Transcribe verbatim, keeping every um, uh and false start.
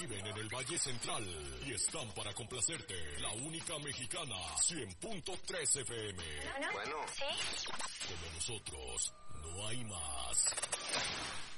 viven en el Valle Central y están para complacerte. La única mexicana, cien punto tres F M. Bueno. ¿Sí? Como nosotros, no hay más.